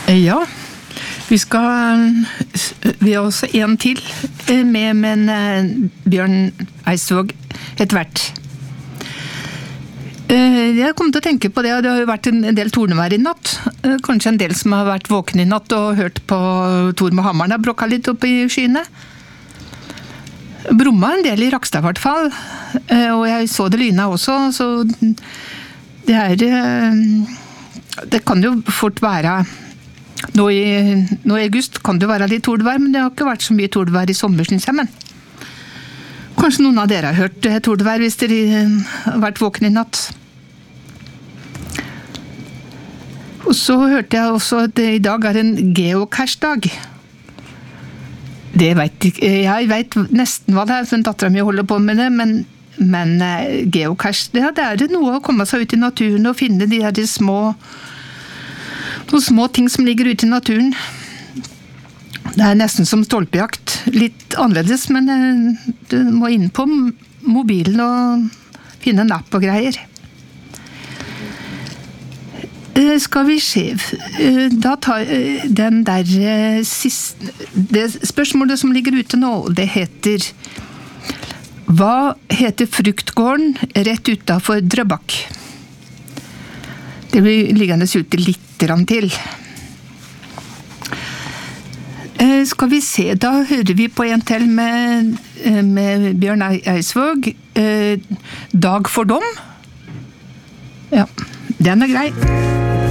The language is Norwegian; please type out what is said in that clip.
Ja, vi har også en til med Bjørn Eidsvåg etter hvert. Jeg kom til å tenke på det, og det har jo vært en del tordenvær i natt. Kanskje en del som har vært våken i natt og hørt på Tor med hammeren har brokket litt opp i skyene. Brumma en del i Rakstad i hvert fall, og jeg så det lyna også, så det kan jo fort være, nå i august kan det jo være litt tordvær, men det har ikke vært så mye tordvær i sommer, synes jeg, men kanskje noen av dere har hørt tordvær hvis dere har vært våken i natt. Og så hørte jeg også at i dag er en geocache-dag. Jeg vet nesten hva det er, for datteren min holder på med det, men geocache, det er noe å komme seg ut i naturen og finne de her noen små ting som ligger ute i naturen. Det er nesten som stolpejakt, litt annerledes, men du må inn på mobilen og finne en app og greier. Skal vi se, da tar den der siste, det spørsmålet som ligger ute nå, det heter: hva heter fruktgården rett utenfor Drøbak? Det blir liggende ute litt til. Skal vi se, da hører vi på en til med Bjørn Eidsvåg, Dag for dom. Ja, den er grei.